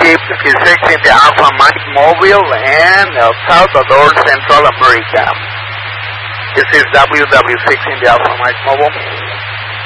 ship is 6 in the Alpha Mike Mobile and El Salvador, Central America. This is WW6 in the Alpha Mike Mobile.